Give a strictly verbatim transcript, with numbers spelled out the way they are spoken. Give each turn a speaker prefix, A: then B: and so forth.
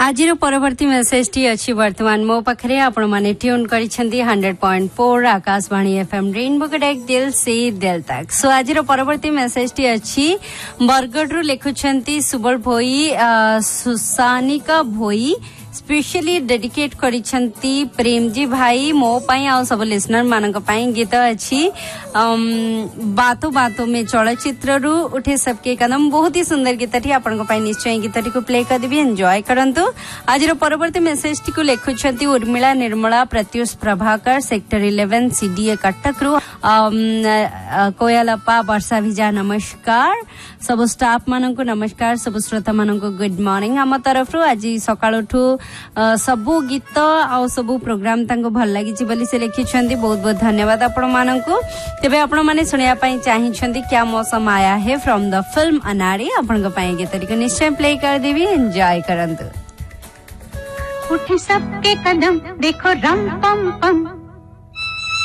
A: आज परवर्ती message T अच्छी वर्तमान मो पाखरे आपण माने tune करिसेंती hundred point four Akashvani FM rainbow कडेक दिल से दिल तक। सो आज परवर्ती मेसेज टी अच्छी बरगढ़ रु लिखुछंती सुबल भोई सुसानिका भोई स्पेशली डेडिकेट करिसेंती प्रेमजी भाई मो पाई आ सब लिसनर मानक पाई गीत अच्छी बातों बातों में चलचित्र रु उठे सबके कदम बहुत ही सुंदर गीत टी आपन पाई निश्चय गीत टी को प्ले कर देबी एंजॉय करंतु। आज परवर्ती मेसेज टी को लिखुछंती Urmila Nirmala Pratyush Prabhakar sector eleven CDA Cuttack रु कोयलप्पा वर्षा भिजा नमस्कार सब स्टाफ मानक नमस्कार सब श्रोता मानक गुड मॉर्निंग आम तरफ आज सकाळठू सबु गीत आ सबु प्रोग्राम तांको भल लागी बोली से लिखिछंती बहुत बहुत धन्यवाद आपण मानकू। तेबे आपण माने सुनिया पई चाहिछंती क्या मौसम आया है फ्रॉम द फिल्म अनाड़ी आपण को पई गीत को निश्चय प्ले कर देबी एंजॉय करंतु।
B: उठे सबके कदम देखो रम पम पम